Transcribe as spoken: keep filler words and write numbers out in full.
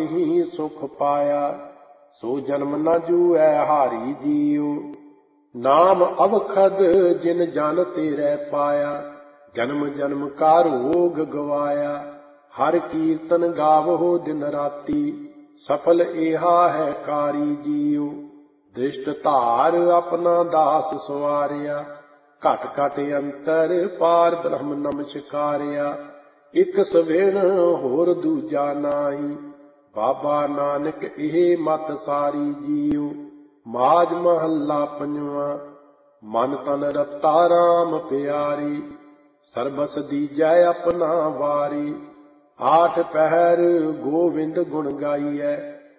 ਹੀ ਸੁਖ ਪਾਇਆ। ਸੋ ਜਨਮ ਨ ਜੂਐ ਹਾਰੀ ਜੀਉ, ਨਾਮ ਅਵਖਦ ਜਿਨ ਜਨ ਤੇਰੇ ਪਾਇਆ। ਜਨਮ ਜਨਮ ਕਾ ਰੋਗ ਗਵਾਇਆ, ਹਰ ਕੀਰਤਨ ਗਾਵੋ ਦਿਨ ਰਾਤੀ। ਸਫਲ ਏਹਾ ਹੈ ਕਾਰੀ ਜੀਉ, ਦ੍ਰਿਸ਼ਟ ਧਾਰ ਆਪਣਾ ਦਾਸ ਸਵਾਰਿਆ। ਘਟ ਘਟ ਅੰਤਰ ਪਾਰ ਬ੍ਰਹਮ ਨਮਸਕਾਰਿਆ। ਇਕ ਸਵੇਣ ਹੋਰ ਦੂਜਾ ਨਾਹੀ, ਬਾਬਾ ਨਾਨਕ ਇਹ ਮਤ ਸਾਰੀ ਜੀਉ। ਮਾਝ ਮਹੱਲਾ ਪੰਜਵਾਂ। ਮਨ ਤਨ ਰਤਾ ਰਾਮ ਪਿਆਰੀ, ਸਰਬਸ ਦੀਜੈ ਆਪਣਾ ਵਾਰੀ। ਆਠ ਪਹਿਰ ਗੋਵਿੰਦ ਗੁਣ ਗਾਈਐ,